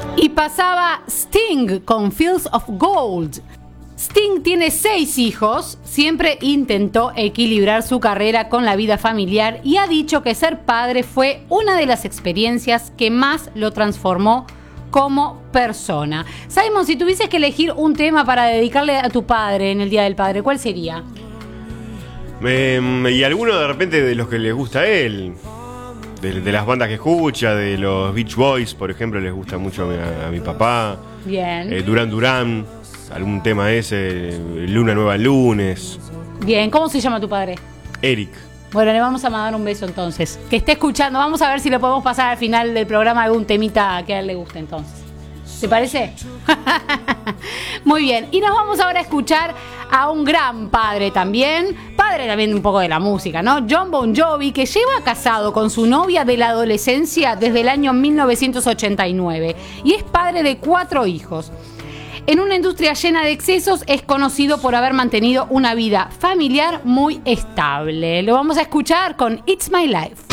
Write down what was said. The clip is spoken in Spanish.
Y pasaba Sting con Fields of Gold. Sting tiene 6 hijos, siempre intentó equilibrar su carrera con la vida familiar y ha dicho que ser padre fue una de las experiencias que más lo transformó como persona. Simon, si tuvieses que elegir un tema para dedicarle a tu padre en el Día del Padre, ¿cuál sería? Y alguno de repente de los que les gusta a él, de las bandas que escucha, de los Beach Boys, por ejemplo, les gusta mucho a mi papá. Bien. Duran Duran, algún tema ese, Luna Nueva el lunes. Bien, ¿cómo se llama tu padre? Eric. Bueno, le vamos a mandar un beso entonces. Que esté escuchando, vamos a ver si le podemos pasar al final del programa algún temita que a él le guste entonces. ¿Te parece? Muy bien, y nos vamos ahora a escuchar a un gran padre también un poco de la música, ¿no? Jon Bon Jovi, que lleva casado con su novia de la adolescencia desde el año 1989 y es padre de 4 hijos. En una industria llena de excesos, es conocido por haber mantenido una vida familiar muy estable. Lo vamos a escuchar con It's My Life.